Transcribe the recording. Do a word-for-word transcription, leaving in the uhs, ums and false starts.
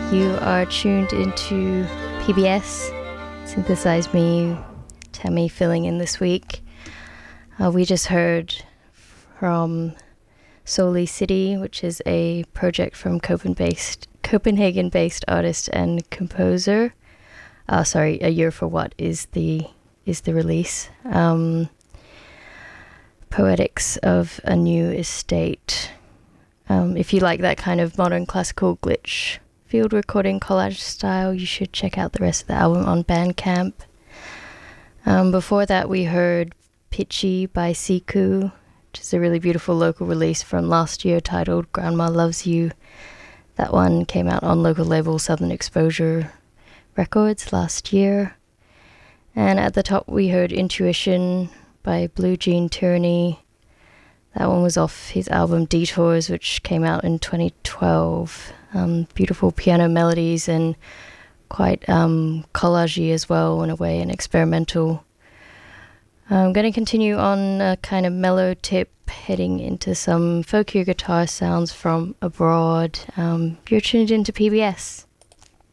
You are tuned into P B S, Synthesize Me, Tammy filling in this week. Uh, we just heard from Soli City, which is a project from Copenhagen-based Copenhagen-based artist and composer. Uh, sorry, A Year for What is the is the release. Um, Poetics of a New Estate. Um, if you like that kind of modern classical glitch field recording collage style, you should check out the rest of the album on Bandcamp. Um, before that, we heard Pitchy by Siku, which is a really beautiful local release from last year titled Grandma Loves You. That one came out on local label Southern Exposure Records last year. And at the top, we heard Intuition by Blue Jean Tyranny. That one was off his album Detours, which came out in twenty twelve. Um, beautiful piano melodies and quite um, collagey as well in a way, and experimental. I'm going to continue on a kind of mellow tip, heading into some folkier guitar sounds from abroad. Um, you're tuned into P B S.